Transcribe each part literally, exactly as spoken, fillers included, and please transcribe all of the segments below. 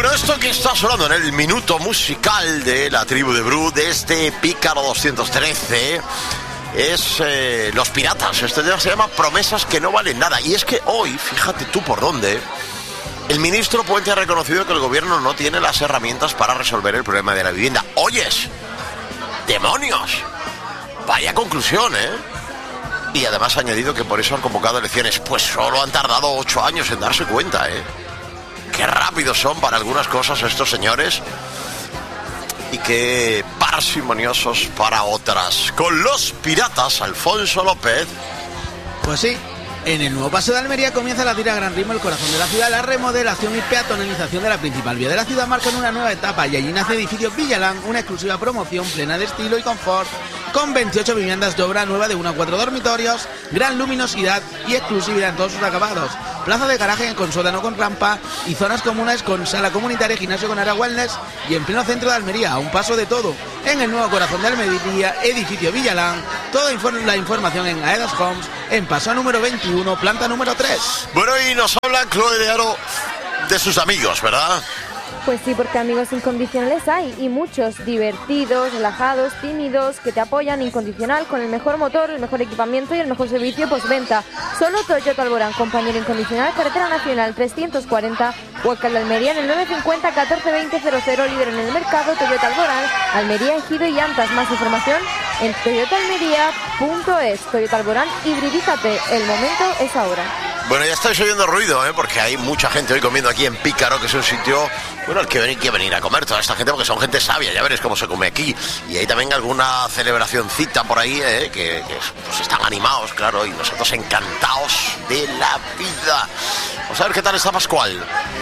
Bueno, esto que está sonando en el minuto musical de la tribu de Bru, de este Pícaro doscientos trece, es eh, Los Piratas. Este tema se llama Promesas que no valen nada. Y es que hoy, fíjate tú por dónde, el ministro Puente ha reconocido que el gobierno no tiene las herramientas para resolver el problema de la vivienda. ¡Oyes! ¡Demonios! Vaya conclusión, ¿eh? Y además ha añadido que por eso han convocado elecciones. Pues solo han tardado ocho años en darse cuenta, ¿eh? Qué rápidos son para algunas cosas estos señores y qué parsimoniosos para otras. Con Los Piratas, Alfonso López. Pues sí, en el nuevo Paseo de Almería comienza la tira a gran ritmo el corazón de la ciudad. La remodelación y peatonalización de la principal vía de la ciudad marcan una nueva etapa y allí nace Edificio Villalán, una exclusiva promoción plena de estilo y confort, con veintiocho viviendas de obra nueva de uno a cuatro dormitorios, gran luminosidad y exclusividad en todos sus acabados. Plaza de garaje con sótano con rampa y zonas comunes con sala comunitaria, gimnasio con área wellness y en pleno centro de Almería, a un paso de todo. En el nuevo corazón de Almería, Edificio Villalán, toda infor- la información en Aedas Homes, en paso número veintiuno, planta número tres. Bueno, y nos habla Chloe de Aro de sus amigos, ¿verdad? Pues sí, porque amigos incondicionales hay, y muchos, divertidos, relajados, tímidos, que te apoyan incondicional con el mejor motor, el mejor equipamiento y el mejor servicio postventa. Solo Toyota Alborán, compañero incondicional, carretera nacional trescientos cuarenta, Huacal de Almería en el nueve cinco cero, catorce veinte cero cero, líder en el mercado, Toyota Alborán, Almería, Ejido y Llantas. Más información en toyota almería punto es. Toyota Alborán, hibridízate, el momento es ahora. Bueno, ya estáis oyendo ruido, ¿eh? Porque hay mucha gente hoy comiendo aquí en Pícaro, que es un sitio, bueno, al que hay que venir a comer toda esta gente, porque son gente sabia, ya veréis cómo se come aquí. Y hay también alguna celebracioncita por ahí, ¿eh? Que, que pues están animados, claro, y nosotros encantados de la vida. Vamos a ver qué tal está Pascual.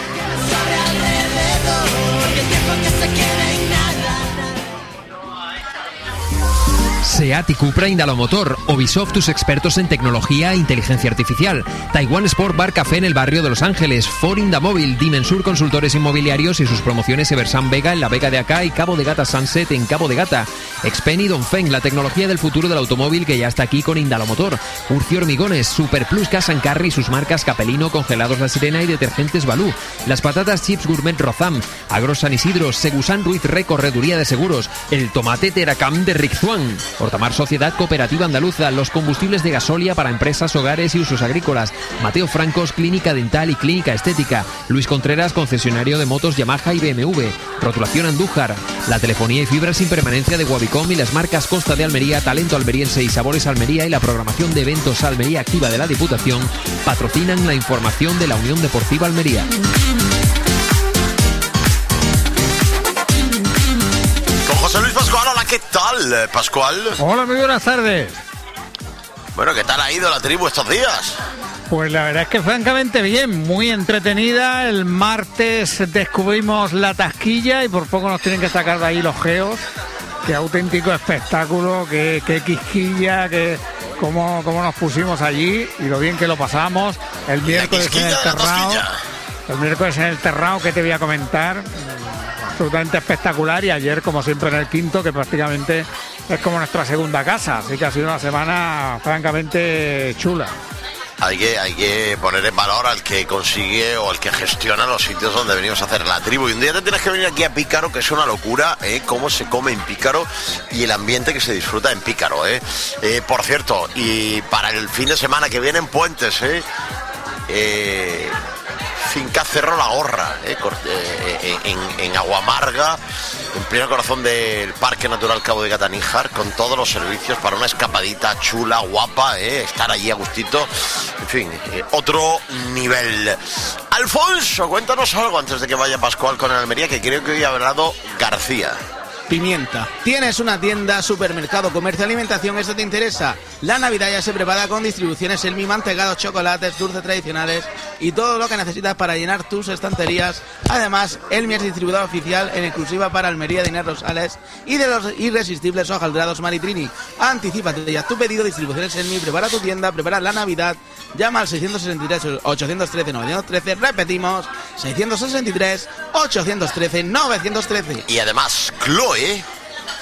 SEAT y Cupra Indalomotor, Ubisoft, tus expertos en tecnología e inteligencia artificial, Taiwan Sport Bar Café en el barrio de Los Ángeles, Ford Indamóvil, Dimensur Consultores Inmobiliarios y sus promociones Eversan Vega en la Vega de Acá y Cabo de Gata Sunset en Cabo de Gata, Xpen y Dongfeng, la tecnología del futuro del automóvil que ya está aquí con Indalomotor, Urcio Hormigones, Super Plus Gas and Carry y sus marcas Capelino, Congelados La Sirena y Detergentes Balú, las patatas Chips Gourmet Rozam, Agro San Isidro, Segusan Ruiz Re Correduría de Seguros, el tomate Teracam de Rixuan, Hortamar Sociedad Cooperativa Andaluza, los combustibles de gasolia para empresas, hogares y usos agrícolas, Mateo Francos, Clínica Dental y Clínica Estética, Luis Contreras, concesionario de motos Yamaha y B M W, Rotulación Andújar, la telefonía y fibra sin permanencia de Wavicom y las marcas Costa de Almería, Talento Almeriense y Sabores Almería y la programación de eventos Almería Activa de la Diputación patrocinan la información de la Unión Deportiva Almería. José Luis Pascual, hola, ¿qué tal, Pascual? Hola, muy buenas tardes. Bueno, ¿qué tal ha ido la tribu estos días? Pues la verdad es que francamente bien, muy entretenida. El martes descubrimos la tasquilla y por poco nos tienen que sacar de ahí los geos. Qué auténtico espectáculo, qué, qué quisquilla, qué, cómo, cómo nos pusimos allí y lo bien que lo pasamos. El miércoles en el Terrao. El miércoles en el Terrao, que te voy a comentar. Absolutamente espectacular, y ayer como siempre en el Quinto, que prácticamente es como nuestra segunda casa, así que ha sido una semana francamente chula. Hay que, hay que poner en valor al que consigue o al que gestiona los sitios donde venimos a hacer la tribu. Y un día te tienes que venir aquí a Pícaro, que es una locura, ¿eh? Cómo se come en Pícaro y el ambiente que se disfruta en Pícaro, ¿eh? Eh, por cierto, y para el fin de semana que viene en Puentes, ¿eh? Eh... Finca Cerro La Gorra, eh, en, en Aguamarga, en pleno corazón del Parque Natural Cabo de Gata Níjar, con todos los servicios para una escapadita chula, guapa, eh, estar allí a gustito. En fin, eh, otro nivel. Alfonso, cuéntanos algo antes de que vaya Pascual con el Almería, que creo que hoy ha hablado García. Pimienta. ¿Tienes una tienda, supermercado, comercio, alimentación? ¿Esto te interesa? La Navidad ya se prepara con distribuciones Elmi, mantecados, chocolates, dulces tradicionales y todo lo que necesitas para llenar tus estanterías. Además, Elmi es distribuidor oficial en exclusiva para Almería de Inés Rosales y de los irresistibles hojaldrados Maritrini. Anticípate ya tu pedido, distribuciones Elmi, prepara tu tienda, prepara la Navidad. Llama al seiscientos sesenta y tres, ochocientos trece, novecientos trece, repetimos, seiscientos sesenta y tres, ochocientos trece, novecientos trece. Y además, Chloe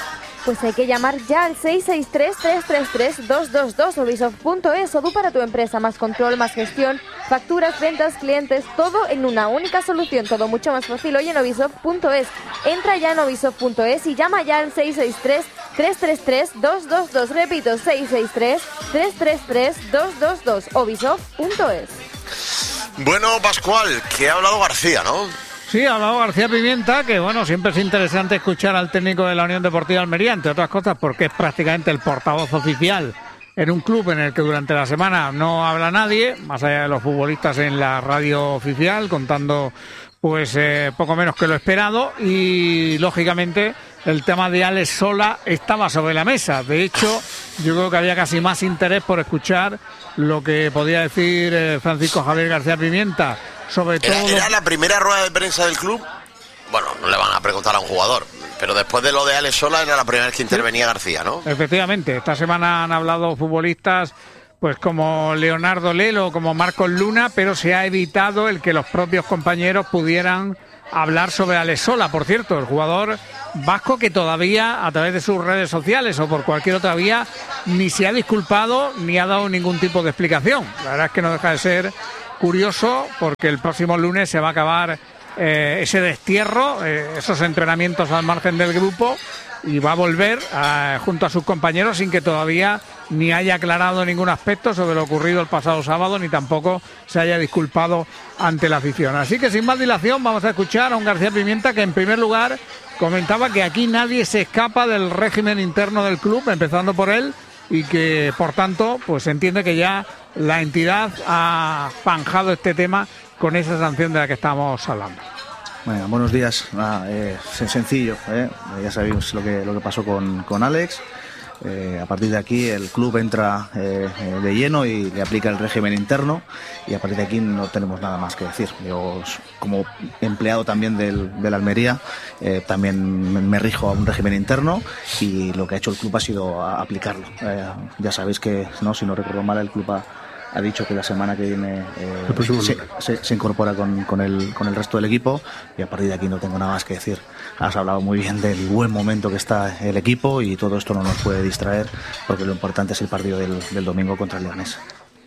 Pues hay que llamar ya al seis seis tres, tres tres tres, dos dos dos o Ubisoft punto es. Odoo para tu empresa, más control, más gestión, facturas, ventas, clientes, todo en una única solución, todo mucho más fácil hoy en Ubisoft punto es. Entra ya en Ubisoft punto es y llama ya al seis seis tres, tres tres tres, dos dos dos. Repito, seis seis tres, tres tres tres, dos dos dos. Ubisoft punto es. Bueno, Pascual, que ha hablado García, ¿no? Sí, ha hablado García Pimienta, que bueno, siempre es interesante escuchar al técnico de la Unión Deportiva Almería, entre otras cosas porque es prácticamente el portavoz oficial en un club en el que durante la semana no habla nadie, más allá de los futbolistas en la radio oficial, contando pues eh, poco menos que lo esperado, y lógicamente el tema de Alex Sola estaba sobre la mesa. De hecho, yo creo que había casi más interés por escuchar lo que podía decir eh, Francisco Javier García Pimienta, sobre ¿Era, todo... ¿Era la primera rueda de prensa del club? Bueno, no le van a preguntar a un jugador, pero después de lo de Alex Sola era la primera vez que intervenía García, ¿no? Efectivamente, esta semana han hablado futbolistas pues como Leonardo Lelo, como Marcos Luna, pero se ha evitado el que los propios compañeros pudieran hablar sobre Alex Sola. Por cierto, el jugador vasco que todavía a través de sus redes sociales o por cualquier otra vía ni se ha disculpado ni ha dado ningún tipo de explicación. La verdad es que no deja de ser curioso, porque el próximo lunes se va a acabar eh, ese destierro, eh, esos entrenamientos al margen del grupo, y va a volver eh, junto a sus compañeros sin que todavía ni haya aclarado ningún aspecto sobre lo ocurrido el pasado sábado, ni tampoco se haya disculpado ante la afición. Así que sin más dilación vamos a escuchar a un García Pimienta que en primer lugar comentaba que aquí nadie se escapa del régimen interno del club, empezando por él, y que por tanto pues entiende que ya la entidad ha zanjado este tema con esa sanción de la que estamos hablando. Bueno, buenos días. Ah, eh, sencillo, eh. ya sabéis lo que lo que pasó con, con Alex. Eh, a partir de aquí el club entra eh, de lleno y le aplica el régimen interno, y a partir de aquí no tenemos nada más que decir. Yo, como empleado también del, del Almería, eh, también me rijo a un régimen interno, y lo que ha hecho el club ha sido a aplicarlo. Eh, ya sabéis que, no, si no recuerdo mal, el club ha ha dicho que la semana que viene eh, se, se, se incorpora con, con, el, con el resto del equipo, y a partir de aquí no tengo nada más que decir. Has hablado muy bien del buen momento que está el equipo, y todo esto no nos puede distraer, porque lo importante es el partido del, del domingo contra el Leganés.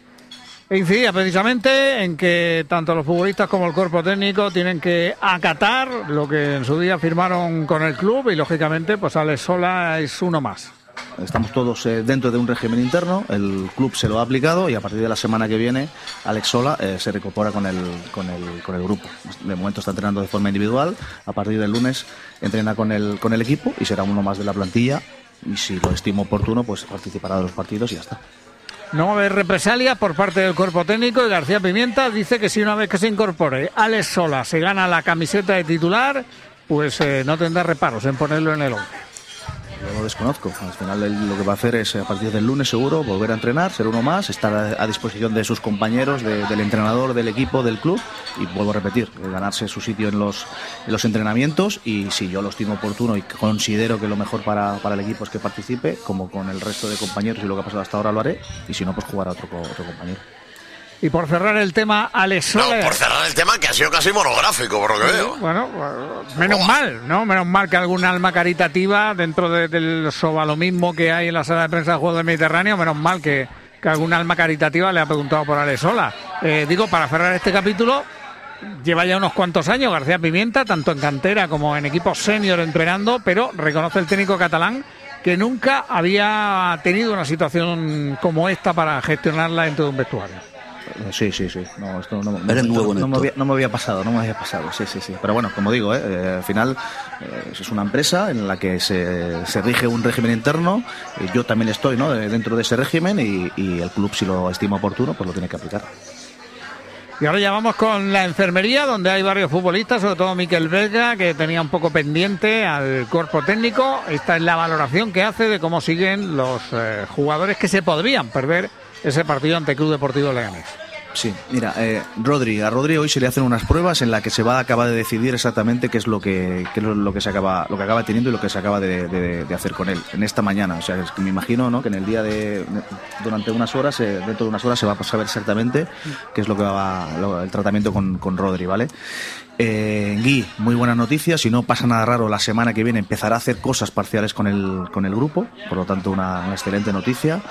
Incidía precisamente en que tanto los futbolistas como el cuerpo técnico tienen que acatar lo que en su día firmaron con el club, y lógicamente pues Alex Sola es uno más. Estamos todos eh, dentro de un régimen interno, el club se lo ha aplicado, y a partir de la semana que viene Alex Sola eh, se reincorpora con el, con, el, con el grupo. De momento está entrenando de forma individual, a partir del lunes entrena con el, con el equipo y será uno más de la plantilla, y si lo estimo oportuno pues participará de los partidos y ya está. No va a haber represalias por parte del cuerpo técnico, y García Pimienta dice que si una vez que se incorpore Alex Sola se gana la camiseta de titular, pues eh, no tendrá reparos en ponerlo en el once. Yo lo desconozco. Al final él lo que va a hacer es, a partir del lunes seguro, volver a entrenar, ser uno más, estar a, a disposición de sus compañeros, de, del entrenador, del equipo, del club, y vuelvo a repetir, ganarse su sitio en los, en los entrenamientos, y si yo lo estimo oportuno y considero que lo mejor para, para el equipo es que participe, como con el resto de compañeros, y lo que ha pasado hasta ahora lo haré, y si no, pues jugará otro, otro compañero. Y por cerrar el tema, Alex Sola... No, por cerrar el tema, que ha sido casi monográfico, por lo que veo. Bueno, menos mal, ¿no? Menos mal que algún alma caritativa dentro de, del sobalomismo que hay en la sala de prensa de Juegos del Mediterráneo, menos mal que, que algún alma caritativa le ha preguntado por Alex Sola. Eh, digo, para cerrar este capítulo, lleva ya unos cuantos años García Pimienta, tanto en cantera como en equipos senior entrenando, pero reconoce el técnico catalán que nunca había tenido una situación como esta para gestionarla dentro de un vestuario. Sí, sí, sí. No, esto no, no, no, no, me había, no me había pasado, no me había pasado. Sí, sí, sí. Pero bueno, como digo, eh, eh, al final eh, es una empresa en la que se, se rige un régimen interno. Y yo también estoy, ¿no?, dentro de ese régimen, y, y el club, si lo estima oportuno, pues lo tiene que aplicar. Y ahora ya vamos con la enfermería, donde hay varios futbolistas, sobre todo Miquel Vega, que tenía un poco pendiente al cuerpo técnico. Esta es la valoración que hace de cómo siguen los eh, jugadores que se podrían perder ese partido ante Club Deportivo Leganés. Sí, mira, eh, Rodri, a Rodri hoy se le hacen unas pruebas en las que se va a acabar de decidir exactamente qué es lo que, qué es lo que se acaba, lo que acaba teniendo y lo que se acaba de, de, de hacer con él en esta mañana. O sea, es que me imagino, ¿no?, que en el día de, durante unas horas, eh, dentro de unas horas se va a saber exactamente qué es lo que va lo, el tratamiento con, con Rodri, ¿vale? Eh, Guy, muy buenas noticias, si no pasa nada raro, la semana que viene empezará a hacer cosas parciales con el, con el grupo, por lo tanto una, una excelente noticia.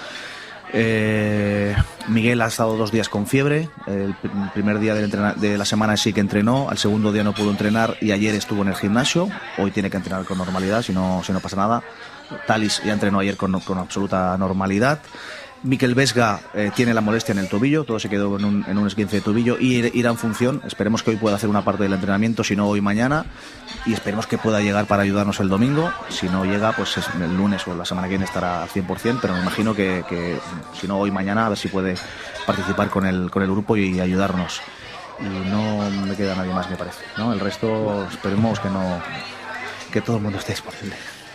Eh, Miguel ha estado dos días con fiebre, el primer día del entrena- de la semana sí que entrenó, al segundo día no pudo entrenar y ayer estuvo en el gimnasio, hoy tiene que entrenar con normalidad, si no, si no pasa nada. Talis ya entrenó ayer con, con absoluta normalidad. Mikel Vesga eh, tiene la molestia en el tobillo, todo se quedó en un, en un esguince de tobillo y irá en función. Esperemos que hoy pueda hacer una parte del entrenamiento, si no hoy mañana, y esperemos que pueda llegar para ayudarnos el domingo. Si no llega, pues es el lunes o la semana que viene estará al cien por ciento, pero me imagino que, que si no hoy mañana, a ver si puede participar con el, con el grupo y ayudarnos. Y no me queda nadie más, me parece, ¿no? El resto esperemos que no, que todo el mundo esté disponible.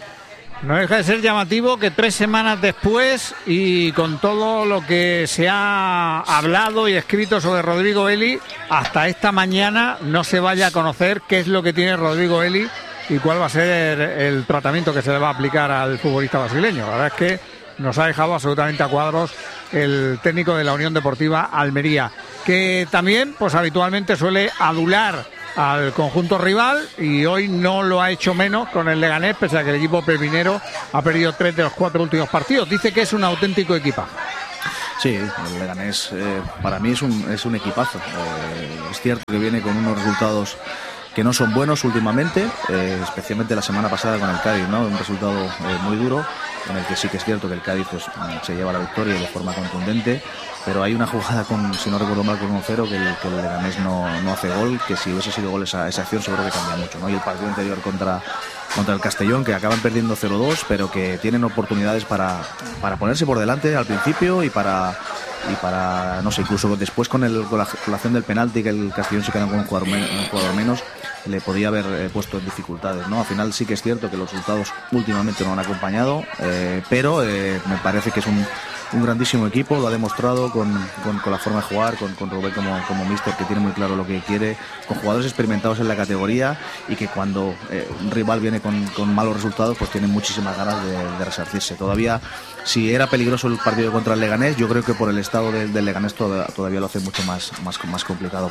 No deja de ser llamativo que tres semanas después y con todo lo que se ha hablado y escrito sobre Rodrigo Eli, hasta esta mañana no se vaya a conocer qué es lo que tiene Rodrigo Eli y cuál va a ser el tratamiento que se le va a aplicar al futbolista brasileño. La verdad es que nos ha dejado absolutamente a cuadros el técnico de la Unión Deportiva Almería, que también pues habitualmente suele adular al conjunto rival y hoy no lo ha hecho menos con el Leganés, pese a que el equipo pepinero ha perdido tres de los cuatro últimos partidos. Dice que es un auténtico equipazo. Sí, el Leganés eh, para mí es un, es un equipazo. Eh, es cierto que viene con unos resultados que no son buenos últimamente, eh, especialmente la semana pasada con el Cádiz, ¿no? Un resultado eh, muy duro, en el que sí que es cierto que el Cádiz pues, se lleva la victoria de forma contundente, pero hay una jugada, con, si no recuerdo mal, con uno cero, que el, que el Leganés no, no hace gol, que si hubiese sido gol esa, esa acción seguro que cambia mucho, ¿no? Y el partido anterior contra, contra el Castellón, que acaban perdiendo cero dos, pero que tienen oportunidades para, para ponerse por delante al principio y para... y para, no sé, incluso después con, el, con, la, con la acción del penalti, que el Castellón se queda con un jugador, men, un jugador menos, le podía haber eh, puesto en dificultades, ¿no? Al final sí que es cierto que los resultados últimamente no han acompañado, eh, pero eh, me parece que es un, un grandísimo equipo, lo ha demostrado con, con, con la forma de jugar, con, con Rubén como, como míster, que tiene muy claro lo que quiere, con jugadores experimentados en la categoría y que cuando eh, un rival viene con, con malos resultados, pues tienen muchísimas ganas de, de resarcirse. Todavía, si era peligroso el partido contra el Leganés, yo creo que por el estado del, del Leganés todavía, todavía lo hace mucho más, más, más complicado.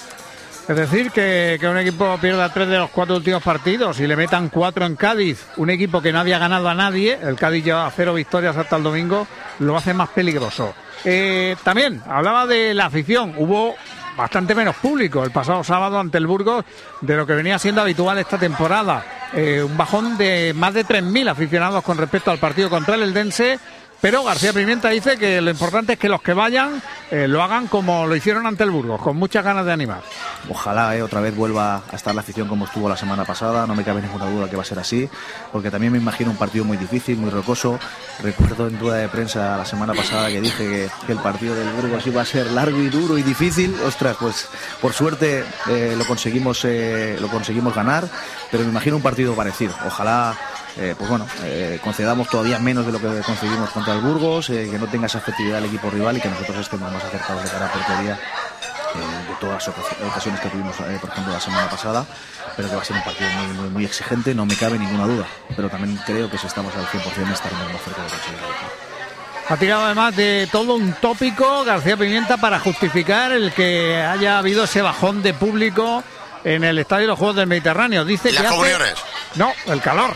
Es decir, que, que un equipo pierda tres de los cuatro últimos partidos y le metan cuatro en Cádiz, un equipo que no había ganado a nadie, el Cádiz lleva cero victorias hasta el domingo, lo hace más peligroso. Eh, también hablaba de la afición, hubo bastante menos público el pasado sábado ante el Burgos de lo que venía siendo habitual esta temporada. Eh, un bajón de más de tres mil aficionados con respecto al partido contra el Eldense. Pero García Pimienta dice que lo importante es que los que vayan eh, lo hagan como lo hicieron ante el Burgos, con muchas ganas de animar. Ojalá eh, otra vez vuelva a estar la afición como estuvo la semana pasada, no me cabe ninguna duda que va a ser así, porque también me imagino un partido muy difícil, muy rocoso. Recuerdo en rueda de prensa la semana pasada que dije que, que el partido del Burgos iba a ser largo y duro y difícil. Ostras, pues por suerte eh, lo conseguimos eh, lo conseguimos ganar, pero me imagino un partido parecido. Ojalá Eh, pues bueno, eh, concedamos todavía menos de lo que conseguimos contra el Burgos, eh, que no tenga esa efectividad el equipo rival y que nosotros estemos más acercados de cara a portería eh, de todas las ocasiones que tuvimos, eh, por ejemplo, la semana pasada, pero que va a ser un partido muy, muy, muy exigente, no me cabe ninguna duda, pero también creo que si estamos al cien por ciento estaremos más cerca de conseguirlo. Ha tirado además de todo un tópico García Pimienta para justificar el que haya habido ese bajón de público en el Estadio de los Juegos del Mediterráneo. Dice ¿Las que comuniones? Hace... No, el calor.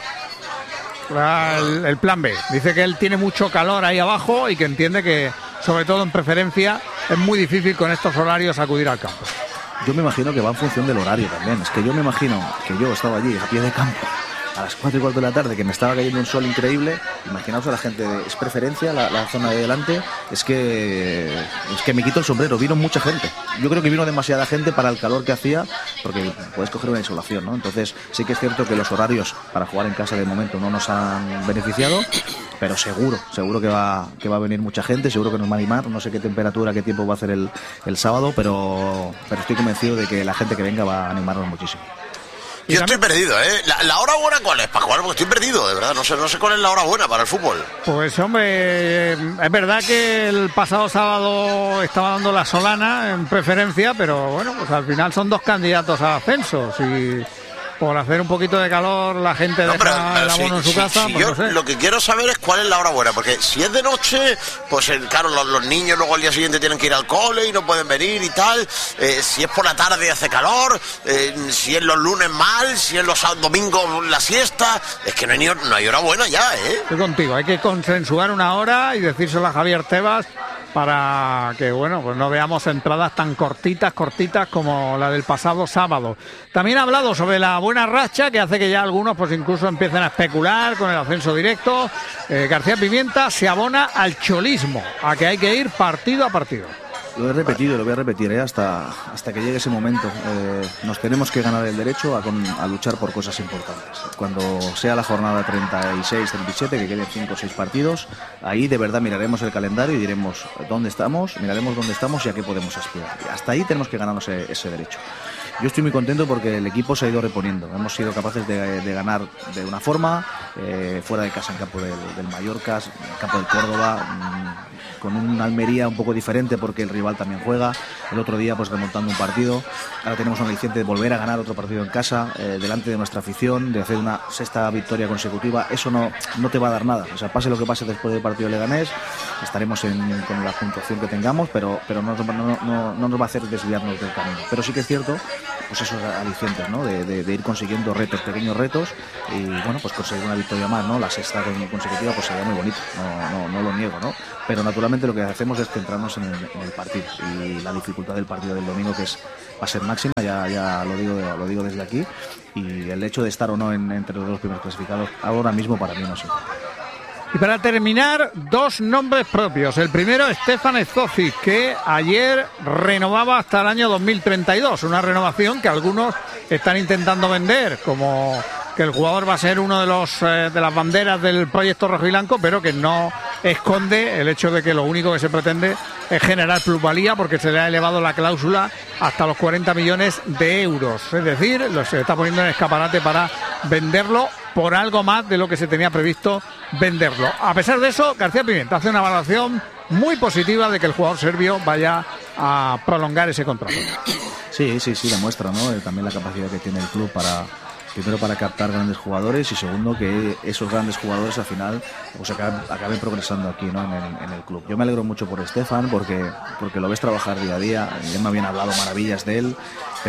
El, el plan B. Dice que él tiene mucho calor ahí abajo y que entiende que, sobre todo en preferencia, es muy difícil con estos horarios acudir al campo. Yo me imagino que va en función del horario también. Es que yo me imagino que yo estaba allí a pie de campo a las cuatro y cuarto de la tarde, que me estaba cayendo un sol increíble. Imaginaos a la gente, es preferencia la, la zona de delante. Es que es que me quito el sombrero, vino mucha gente. Yo creo que vino demasiada gente para el calor que hacía, porque puedes coger una insolación, ¿no? Entonces sí que es cierto que los horarios para jugar en casa de momento no nos han beneficiado, pero seguro, seguro que va, que va a venir mucha gente, seguro que nos va a animar. No sé qué temperatura, qué tiempo va a hacer el, el sábado, pero, pero estoy convencido de que la gente que venga va a animarnos muchísimo. Yo estoy perdido, ¿eh? La, la hora buena, ¿cuál es para jugar? Porque estoy perdido, de verdad. No sé, no sé cuál es la hora buena para el fútbol. Pues, hombre, es verdad que el pasado sábado estaba dando la Solana en preferencia, pero bueno, pues al final son dos candidatos a ascenso. Si por hacer un poquito de calor la gente No, deja pero, pero el abono si, en su si- casa, si pues yo no sé. lo que quiero saber es cuál es la hora buena, porque si es de noche, pues eh, claro, los, los niños luego al día siguiente tienen que ir al cole y no pueden venir y tal. Eh, si es por la tarde hace calor, eh, si es los lunes mal, si es los sábados, domingos la siesta, es que no hay, ni- no hay hora buena ya, ¿eh? Estoy contigo, hay que consensuar una hora y decírselo a Javier Tebas para que, bueno, pues no veamos entradas tan cortitas, cortitas como la del pasado sábado. También ha hablado sobre la buena racha que hace que ya algunos pues incluso empiecen a especular con el ascenso directo. Eh, García Pimienta se abona al cholismo, a que hay que ir partido a partido. Lo he repetido y lo voy a repetir ¿eh? hasta, hasta que llegue ese momento. Eh, nos tenemos que ganar el derecho a, con, a luchar por cosas importantes. Cuando sea la jornada treinta y seis treinta y siete, que queden cinco o seis partidos, ahí de verdad miraremos el calendario y diremos dónde estamos, miraremos dónde estamos y a qué podemos aspirar. Y hasta ahí tenemos que ganarnos ese, ese derecho. Yo estoy muy contento porque el equipo se ha ido reponiendo. Hemos sido capaces de, de ganar de una forma, eh, fuera de casa en campo del, del Mallorca, en campo del Córdoba, mmm, con un Almería un poco diferente porque el rival también juega. El otro día pues remontando un partido. Ahora tenemos un aliciente de volver a ganar otro partido en casa, eh, delante de nuestra afición, de hacer una sexta victoria consecutiva. Eso no, no te va a dar nada. O sea, pase lo que pase después del partido de Leganés, estaremos en, con la puntuación que tengamos, pero, pero no, no, no, no nos va a hacer desviarnos del camino. Pero sí que es cierto, pues esos alicientes, ¿no? De, de, de ir consiguiendo retos, pequeños retos, y bueno, pues conseguir una victoria más, ¿no? La sexta consecutiva pues sería muy bonito, no, no, no lo niego, ¿no? Pero naturalmente lo que hacemos es centrarnos en el, en el partido, y la dificultad del partido del domingo, que es va a ser máxima, ya, ya lo digo lo digo desde aquí, y el hecho de estar o no en, entre los dos primeros clasificados ahora mismo para mí no es importante. Y para terminar, dos nombres propios. El primero, Stefan Eszozi, que ayer renovaba hasta el año dos mil treinta y dos. Una renovación que algunos están intentando vender, como que el jugador va a ser uno de los eh, de las banderas del proyecto rojiblanco, pero que no esconde el hecho de que lo único que se pretende es generar plusvalía, porque se le ha elevado la cláusula hasta los cuarenta millones de euros. Es decir, lo se está poniendo en escaparate para venderlo por algo más de lo que se tenía previsto venderlo. A pesar de eso, García Pimienta hace una valoración muy positiva de que el jugador serbio vaya a prolongar ese contrato. Sí, sí, sí, demuestra, ¿no? Eh, también la capacidad que tiene el club para, primero para captar grandes jugadores, y segundo que esos grandes jugadores al final pues acaben, acaben progresando aquí, ¿no? en, el, en el club. Yo me alegro mucho por Stefan porque, porque lo ves trabajar día a día. Ya me habían hablado maravillas de él,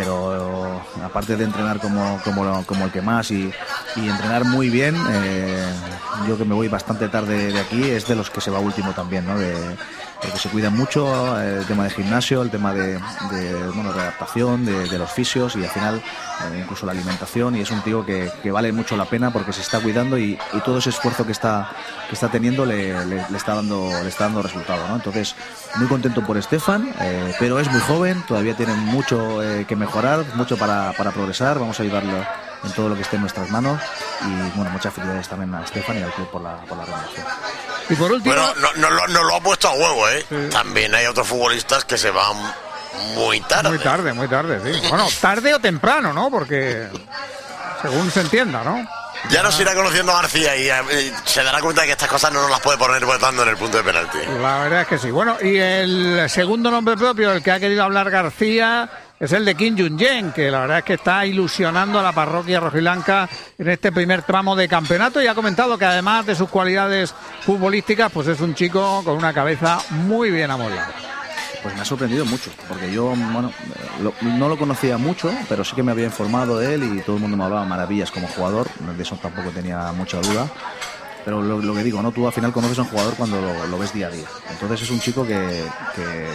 pero aparte de entrenar como, como, como el que más y, y entrenar muy bien, eh, yo que me voy bastante tarde de aquí, es de los que se va último también, ¿no? De, porque se cuida mucho el tema de gimnasio, el tema de, de, bueno, de adaptación, de, de los fisios, y al final eh, incluso la alimentación, y es un tío que, que vale mucho la pena porque se está cuidando, y, y todo ese esfuerzo que está, que está teniendo le, le, le, está dando, le está dando resultado, ¿no? Entonces, muy contento por Stefan, eh, pero es muy joven, todavía tiene mucho eh, que mejorar, mucho para, para progresar. Vamos a ayudarlo en todo lo que esté en nuestras manos, y bueno, muchas felicidades también a Stefan y al club por la, por la renovación. Y por último, bueno, no, no, no, no lo ha puesto a huevo, ¿eh? Sí. También hay otros futbolistas que se van muy tarde. muy tarde, muy tarde, sí. Bueno, tarde o temprano, ¿no? Porque según se entienda, ¿no? Ya nos irá conociendo a García y eh, se dará cuenta de que estas cosas no nos las puede poner votando en el punto de penalti. La verdad es que sí. Bueno, y el segundo nombre propio del que ha querido hablar García es el de Kim Jung-jen, que la verdad es que está ilusionando a la parroquia rojiblanca en este primer tramo de campeonato, y ha comentado que además de sus cualidades futbolísticas, pues es un chico con una cabeza muy bien amollada. Pues me ha sorprendido mucho, porque yo, bueno, lo, no lo conocía mucho, pero sí que me había informado de él y todo el mundo me hablaba maravillas como jugador, de eso tampoco tenía mucha duda. Pero lo, lo que digo, ¿no? Tú al final conoces a un jugador cuando lo, lo ves día a día. Entonces es un chico que, que,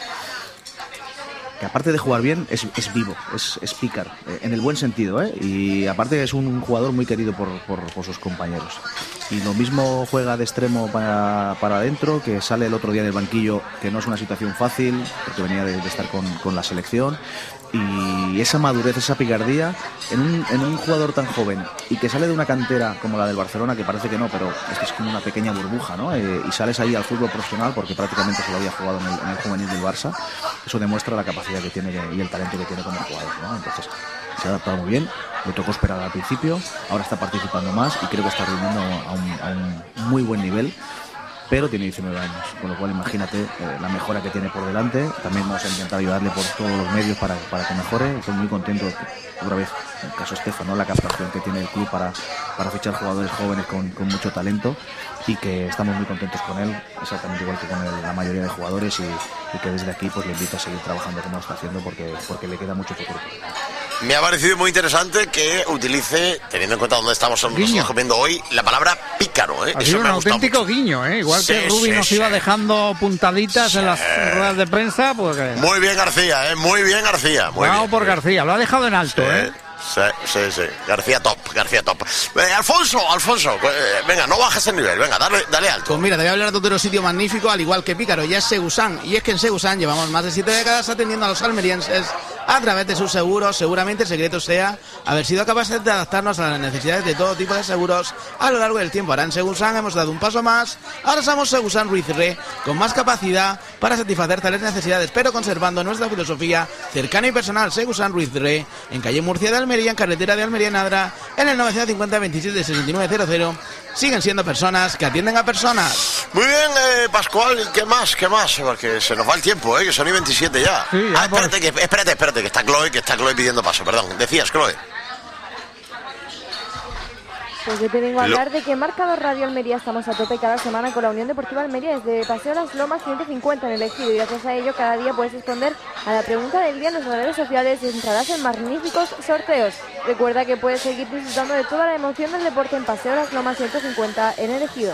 que aparte de jugar bien, es, es vivo, es, es pícaro, eh, en el buen sentido, ¿eh? Y aparte es un jugador muy querido por, por, por sus compañeros. Y lo mismo juega de extremo para, para adentro, que sale el otro día del banquillo, que no es una situación fácil, porque venía de, de estar con, con la selección. Y esa madurez, esa picardía en un, en un jugador tan joven y que sale de una cantera como la del Barcelona, que parece que no, pero es que es como una pequeña burbuja, ¿no? Eh, y sales ahí al fútbol profesional porque prácticamente se lo había jugado en el, en el juvenil del Barça. Eso demuestra la capacidad que tiene y el talento que tiene como jugador, ¿no? Entonces se ha adaptado muy bien, le tocó esperar al principio, ahora está participando más y creo que está reuniendo a un, a un muy buen nivel. pero tiene diecinueve años, con lo cual imagínate eh, la mejora que tiene por delante. También vamos a intentar ayudarle por todos los medios para, para que mejore. Estoy muy contento, otra vez, en el caso Estefan, ¿no? La captación que tiene el club para, para fichar jugadores jóvenes con, con mucho talento, y que estamos muy contentos con él, exactamente igual que con el, la mayoría de jugadores, y, y que desde aquí pues le invito a seguir trabajando como lo está haciendo, porque, porque le queda mucho futuro. Me ha parecido muy interesante que utilice, teniendo en cuenta dónde estamos nosotros comiendo hoy, la palabra pícaro, ¿eh? Ha sido un auténtico mucho. guiño, ¿eh? Igual sí, que Rubi sí, nos sí. iba dejando puntaditas sí. en las ruedas de prensa, pues... Muy bien García, ¿eh? Muy bien García. Muy Bravo bien, por bien. García, lo ha dejado en alto, sí. ¿eh? Sí, sí, sí. García top, García top. Eh, Alfonso, Alfonso, eh, venga, no bajes el nivel, venga, dale, dale alto. Pues mira, te voy a hablar de otro sitio magnífico, al igual que Pícaro, ya es Segusan. Y es que en Segusan llevamos más de siete décadas atendiendo a los almerienses a través de sus seguros. Seguramente el secreto sea haber sido capaces de adaptarnos a las necesidades de todo tipo de seguros a lo largo del tiempo. Ahora en Segusan hemos dado un paso más. Ahora somos Segusan Ruiz Re, con más capacidad para satisfacer tales necesidades, pero conservando nuestra filosofía cercana y personal. Segusan Ruiz Re, en calle Murcia de Almería, en carretera de Almería Nadra, en el novecientos cincuenta veintisiete sesenta y nueve cero cero. Siguen siendo personas que atienden a personas. Muy bien, eh, Pascual, ¿y qué más? ¿Qué más? Porque se nos va el tiempo, ¿eh? Que son y veintisiete ya. Sí, ya ah, espérate, por... que, espérate, espérate, que está Chloe, que está Chloe pidiendo paso, perdón. Decías, Chloe. Pues yo te vengo a hablar de que Marcador Radio Almería estamos a tope cada semana con la Unión Deportiva Almería desde Paseo Las Lomas ciento cincuenta en el Ejido, y gracias a ello cada día puedes responder a la pregunta del día en nuestras redes sociales y entrarás en magníficos sorteos. Recuerda que puedes seguir disfrutando de toda la emoción del deporte en Paseo Las Lomas ciento cincuenta en el Ejido.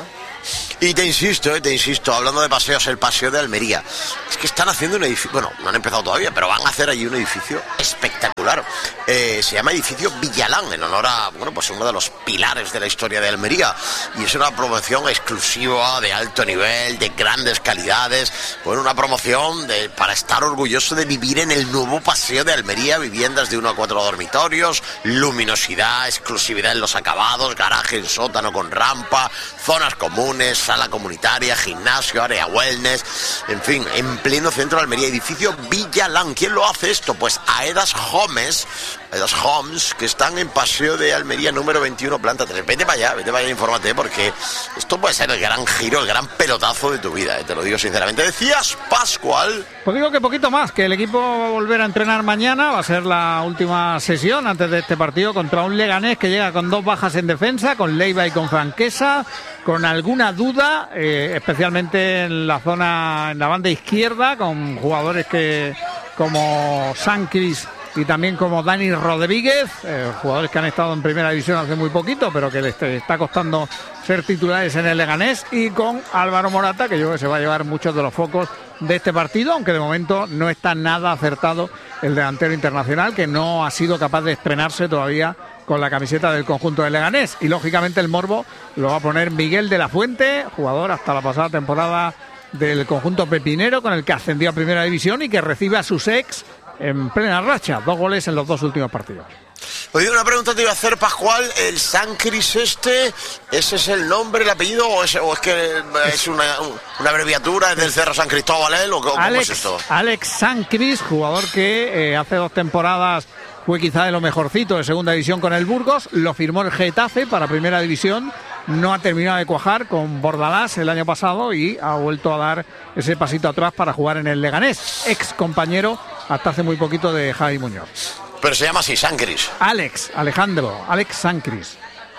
Y te insisto, eh, te insisto, hablando de paseos, el paseo de Almería. Es que están haciendo un edificio, bueno, no han empezado todavía, pero van a hacer allí un edificio espectacular. Eh, se llama edificio Villalán, en honor a, bueno, pues uno de los pilares de la historia de Almería. Y es una promoción exclusiva, de alto nivel, de grandes calidades. Bueno, una promoción de, para estar orgulloso de vivir en el nuevo paseo de Almería. Viviendas de uno a cuatro dormitorios, luminosidad, exclusividad en los acabados, garaje en sótano con rampa, zonas comunes, sala comunitaria, gimnasio, área wellness, en fin, en pleno centro de Almería, edificio Villalán. ¿Quién lo hace esto? Pues Aedas Homes, Aedas Homes, que están en Paseo de Almería número veintiuno, planta tres. Vete para allá, vete para allá, infórmate, porque esto puede ser el gran giro, el gran pelotazo de tu vida, ¿eh? Te lo digo sinceramente. Decías, Pascual. Pues digo que poquito más, que el equipo va a volver a entrenar mañana, va a ser la última sesión antes de este partido contra un Leganés que llega con dos bajas en defensa, con Leiva y con Franquesa, con alguna duda, eh, especialmente en la zona, en la banda izquierda, con jugadores que como Sancris y también como Dani Rodríguez, eh, jugadores que han estado en primera división hace muy poquito, pero que les está costando ser titulares en el Leganés, y con Álvaro Morata, que yo creo que se va a llevar muchos de los focos de este partido, aunque de momento no está nada acertado el delantero internacional, que no ha sido capaz de estrenarse todavía con la camiseta del conjunto de Leganés. Y lógicamente el morbo lo va a poner Miguel de la Fuente, jugador hasta la pasada temporada del conjunto pepinero, con el que ascendió a primera división y que recibe a sus ex en plena racha, dos goles en los dos últimos partidos. Oye, una pregunta te iba a hacer, Pascual. ¿El Sancris este, ese es el nombre, el apellido, o es, o es que es una, una abreviatura, es del Cerro San Cristóbal, ¿eh? ¿O cómo Alex, es esto? Alex Sancris, jugador que eh, hace dos temporadas fue quizá de lo mejorcito de segunda división con el Burgos, lo firmó el Getafe para primera división, no ha terminado de cuajar con Bordalás el año pasado y ha vuelto a dar ese pasito atrás para jugar en el Leganés, ex compañero hasta hace muy poquito de Javi Muñoz. Pero se llama así, Sancris. Alex, Alejandro, Alex Sancris.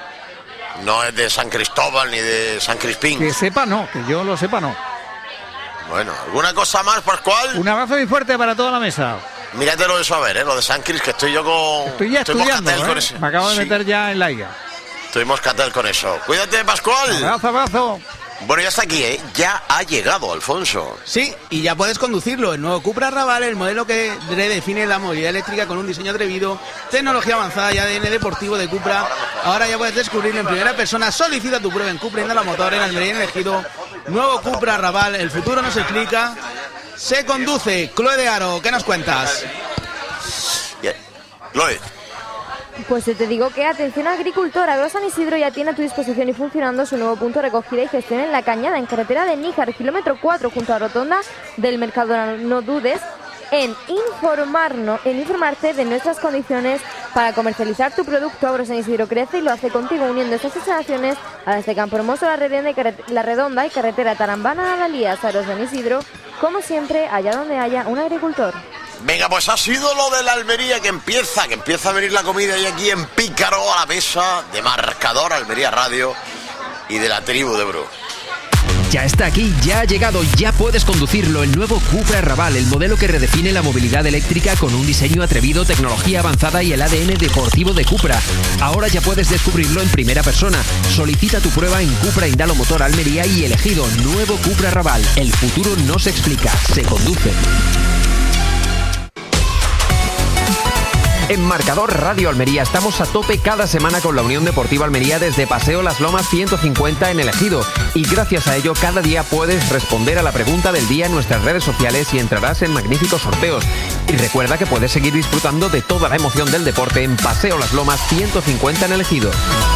No es de San Cristóbal ni de San Crispín. Que sepa no, que yo lo sepa no. Bueno, ¿alguna cosa más, Pascual? Un abrazo muy fuerte para toda la mesa. Míratelo eso a ver, ¿eh? Lo de Sancris, que estoy yo con... Estoy ya estoy estudiando, ¿eh? Con ese... Me acabo de sí. meter ya en la I A. Estoy moscatel con eso. Cuídate, Pascual. Abrazo, abrazo. Bueno, ya está aquí, ¿eh? Ya ha llegado, Alfonso. Sí, y ya puedes conducirlo. El nuevo Cupra Raval, el modelo que redefine la movilidad eléctrica con un diseño atrevido, tecnología avanzada y A D N deportivo de Cupra. Ahora ya puedes descubrirlo en primera persona. Solicita tu prueba en Cupra y la motor en Almería en el Ejido. Nuevo Cupra Raval, el futuro nos explica. Se conduce. Chloe de Aro, ¿qué nos cuentas? Bien. Chloe. Pues te digo que, atención agricultor, Agro San Isidro ya tiene a tu disposición y funcionando su nuevo punto de recogida y gestión en La Cañada, en carretera de Níjar, kilómetro cuatro, junto a la rotonda del Mercadona. No dudes en informarnos, en informarte de nuestras condiciones para comercializar tu producto. Agro San Isidro crece y lo hace contigo, uniendo estas instalaciones a las de Campo Hermoso, La Redonda y, Carret- La Redonda y carretera Tarambana a Dalías. Agro San Isidro, como siempre, allá donde haya un agricultor. Venga, pues ha sido lo de la Almería que empieza, que empieza a venir la comida y aquí en Pícaro a la mesa de Marcador Almería Radio y de la tribu de Bru. Ya está aquí, ya ha llegado, ya puedes conducirlo, el nuevo Cupra Raval, el modelo que redefine la movilidad eléctrica con un diseño atrevido, tecnología avanzada y el A D N deportivo de Cupra. Ahora ya puedes descubrirlo en primera persona. Solicita tu prueba en Cupra Indalo Motor Almería y elegido nuevo Cupra Raval. El futuro no se explica, se conduce. En Marcador Radio Almería estamos a tope cada semana con la Unión Deportiva Almería desde Paseo Las Lomas ciento cincuenta en El Ejido. Y gracias a ello cada día puedes responder a la pregunta del día en nuestras redes sociales y entrarás en magníficos sorteos. Y recuerda que puedes seguir disfrutando de toda la emoción del deporte en Paseo Las Lomas ciento cincuenta en El Ejido.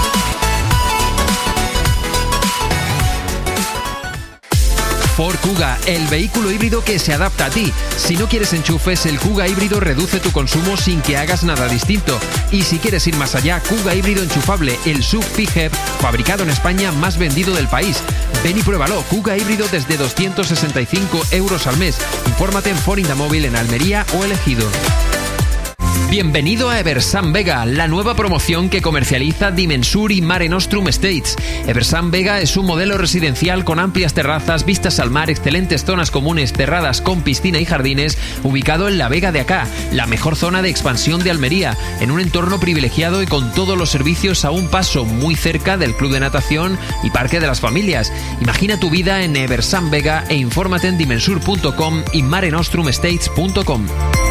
Ford Kuga, el vehículo híbrido que se adapta a ti. Si no quieres enchufes, el Kuga híbrido reduce tu consumo sin que hagas nada distinto. Y si quieres ir más allá, Kuga híbrido enchufable, el S U V PHEV, fabricado en España, más vendido del país. Ven y pruébalo, Kuga híbrido desde doscientos sesenta y cinco euros al mes. Infórmate en Ford Indamóvil en Almería o El Ejido. Bienvenido a Eversan Vega, la nueva promoción que comercializa Dimensur y Mare Nostrum Estates. Eversan Vega es un modelo residencial con amplias terrazas, vistas al mar, excelentes zonas comunes cerradas con piscina y jardines, ubicado en la Vega de Acá, la mejor zona de expansión de Almería, en un entorno privilegiado y con todos los servicios a un paso, muy cerca del club de natación y parque de las familias. Imagina tu vida en Eversan Vega e infórmate en dimensur punto com y mare nostrum estates punto com.